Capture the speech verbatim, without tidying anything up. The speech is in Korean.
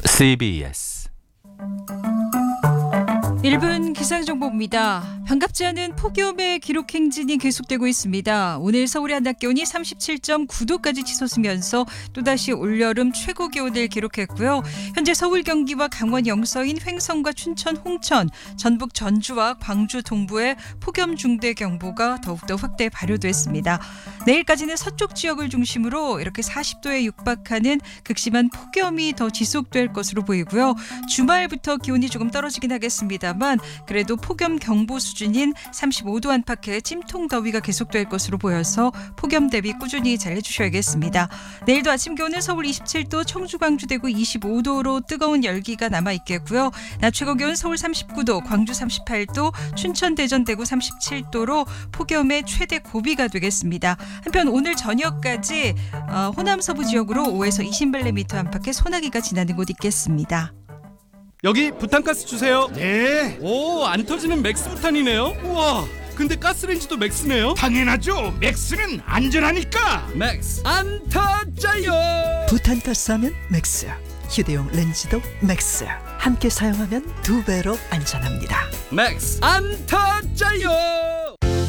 씨비에스 일 분 기상정보입니다. 반갑지 않은 폭염의 기록 행진이 계속되고 있습니다. 오늘 서울의 한낮 기온이 삼십칠 점 구 도까지 치솟으면서 또다시 올여름 최고 기온을 기록했고요. 현재 서울 경기와 강원 영서인 횡성과 춘천 홍천, 전북 전주와 광주 동부에 폭염 중대 경보가 더욱더 확대 발효됐습니다. 내일까지는 서쪽 지역을 중심으로 이렇게 사십 도에 육박하는 극심한 폭염이 더 지속될 것으로 보이고요. 주말부터 기온이 조금 떨어지긴 하겠습니다만 그래도 폭염 경보 수준인 삼십오 도 안팎의 찜통 더위가 계속될 것으로 보여서 폭염 대비 꾸준히 잘 해주셔야겠습니다. 내일도 아침 기온은 서울 이십칠 도, 청주, 광주, 대구 이십오 도로 뜨거운 열기가 남아있겠고요. 낮 최고 기온 서울 삼십구 도, 광주 삼십팔 도, 춘천, 대전, 대구 삼십칠 도로 폭염의 최대 고비가 되겠습니다. 한편 오늘 저녁까지 어, 호남 서부 지역으로 오에서 이십 밀리미터 안팎의 소나기가 지나는 곳 있겠습니다. 여기 부탄가스 주세요. 네, 오, 안 터지는 맥스 부탄이네요. 우와, 근데 가스레인지도 맥스네요. 당연하죠. 맥스는 안전하니까. 맥스 안 터져요. 부탄가스 하면 맥스, 휴대용 렌즈도 맥스. 함께 사용하면 두 배로 안전합니다. 맥스 안 터져요.